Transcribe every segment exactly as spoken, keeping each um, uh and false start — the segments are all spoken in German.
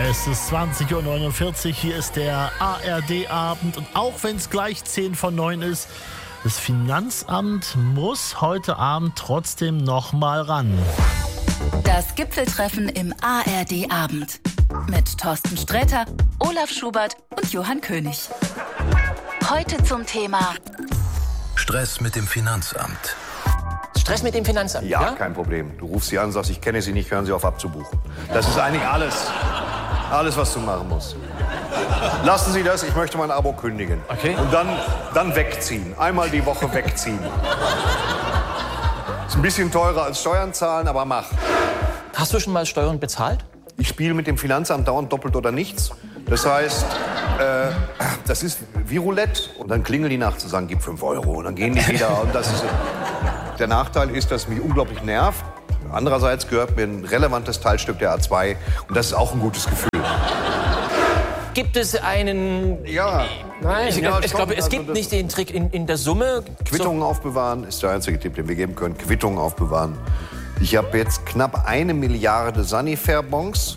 Es ist zwanzig Uhr neunundvierzig, hier ist der A R D-Abend und auch wenn es gleich zehn vor neun ist, das Finanzamt muss heute Abend trotzdem noch mal ran. Das Gipfeltreffen im A R D-Abend mit Thorsten Sträter, Olaf Schubert und Johann König. Heute zum Thema Stress mit dem Finanzamt. Stress mit dem Finanzamt? Ja, ja, kein Problem. Du rufst sie an und sagst, ich kenne Sie nicht, hören Sie auf abzubuchen. Das ist eigentlich alles, alles, was du machen musst. Lassen Sie das, ich möchte mein Abo kündigen. Okay. Und dann, dann wegziehen. Einmal die Woche wegziehen. Ist ein bisschen teurer als Steuern zahlen, aber mach. Hast du schon mal Steuern bezahlt? Ich spiele mit dem Finanzamt dauernd doppelt oder nichts. Das heißt, äh, das ist wie Roulette. Und dann klingeln die nachts und sagen, gib fünf Euro. Und dann gehen die wieder. Und das ist, der Nachteil ist, dass es mich unglaublich nervt. Andererseits gehört mir ein relevantes Teilstück der A zwei. Und das ist auch ein gutes Gefühl. Gibt es einen... Ja. Nein, ich, Ja, ich schon. glaube, es Also gibt das- nicht den Trick in, in der Summe. Quittungen aufbewahren ist der einzige Tipp, den wir geben können. Quittungen aufbewahren. Ich habe jetzt knapp eine Milliarde Sanifair-Bons.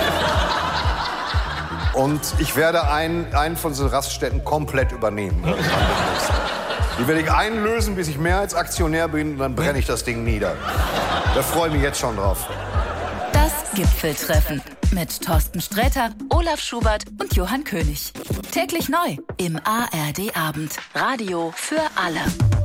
Und ich werde einen, einen von diesen Raststätten komplett übernehmen. Die werde ich einlösen, bis ich mehr als Aktionär bin. Und dann brenne ich das Ding nieder. Da freue ich mich jetzt schon drauf. das Gipfeltreffen mit Thorsten Sträter, Olaf Schubert und Johann König. Täglich neu im A R D-Abend. Radio für alle.